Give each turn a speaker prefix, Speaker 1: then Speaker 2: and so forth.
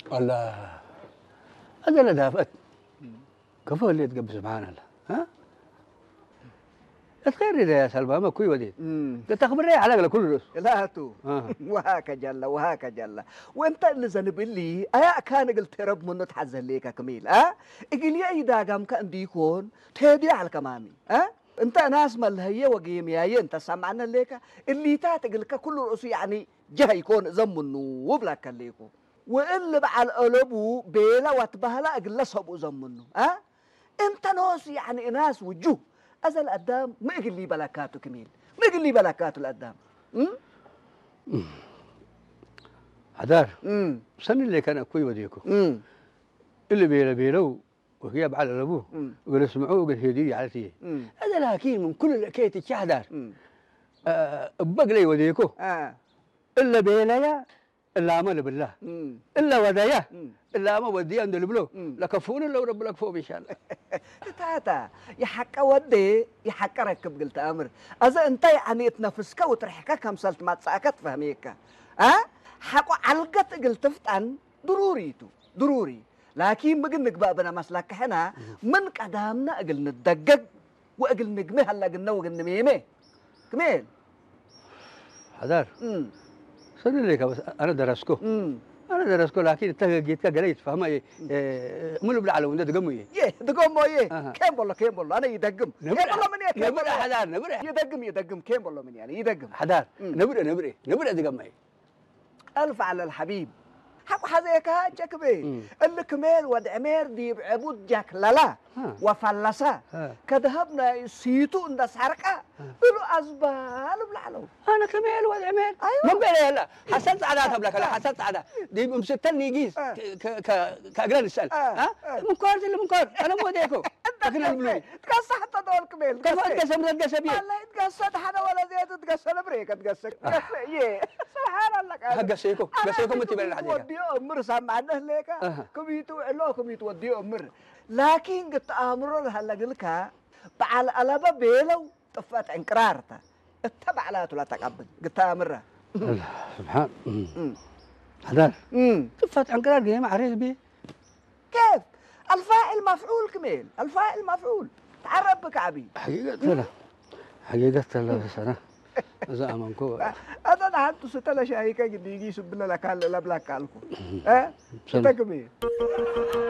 Speaker 1: الله هذا اللي دافت كفو اللي تقبل سبحان الله ها الخير يا سلمى ما كوي وديت تخبر لي على كل رس
Speaker 2: لا تو وهاك جل وهاك جل وانت اللي زنب اللي ايا كان قلت رب منو تحزن ليك كميل اقول لي اي داقم كان بيكون تهدي على كمامي انت ناس مال هي وقيم يا انت سمعنا ليك اللي تاتقل كل رؤوس يعني جه يكون زمنو وبلاك ليكو واللي بعل قلبو بيلا وتبهلا اقل صبو زمنو انت ناس يعني ناس وجوه أزل قدام ما يقول لي بلاكاته كميل ما يقول لي بلاكاته القدام
Speaker 1: حدار سن اللي كان كوي وديكو اللي بيلو وهي بعد ابوه يقول اسمعوه يقول هديه على تيه هذا لكن من كل الكيت الشهدار بقلي وديكو الا بيليا الا عمل بالله الا ودايا الا ما ودي عند البلو لكفون لو رب لك فوق ان شاء الله
Speaker 2: تاتا يحق ودي يحق ركب قلت امر اذا انت يعني تنفسك وترحكك كمسلت ما تساكت فهميك حقو علقت قلت فتن ضروري لكن بقنك بقى بنا مسلك هنا من قدامنا اقل ندقق واقل نقمه هلا قلنا وقلنا ميمه كميل
Speaker 1: حذار صدق لك بس انا درسكو لكن انت جيت قليت فهم ايه ملو بالعلو انت تقموا ايه
Speaker 2: تقموا ايه كم والله انا يدقم كم والله من ايه
Speaker 1: نبرة حذار نبرة
Speaker 2: يدقم كم والله من يعني يدقم
Speaker 1: حذار نبرة تقموا ايه
Speaker 2: الف على الحبيب حق حزيك هاجك بيه اللي كميل ودعمير دي بعبود جاك لا وفلسا كذهبنا سيتو اند سرقه بلو ازبال بالعلو
Speaker 1: انا كميل ودعمير من بين لا حسنت عادات لك لا حسنت عادات دي مسكتني جيز كاجران السال منكر اللي منكر انا مو ديكو لكن الملوي
Speaker 2: تقصحت دول كميل
Speaker 1: كيف تقسم بيه
Speaker 2: والله تقصت حدا ولا زيت تقصنا بريك تقص سبحان الله
Speaker 1: قسيكو متي بين الحديقه
Speaker 2: أمر سامعنا ليك كميتو علو كميتو ودي أمر لكن قد أمر هلا قلك بعل ألبا بيلو طفت انقرارته اتبع لا تلا تقبل قد أمر
Speaker 1: سبحان هذا طفت انقرار جيم عريض بيه
Speaker 2: كيف الفاعل مفعول كميل الفاعل مفعول تعرب بك عبي
Speaker 1: حقيقة لا سنة زعمنكو
Speaker 2: هذا حتى ستلا شايكا قد يجي سبنا لك لا بلاك لكم تكمل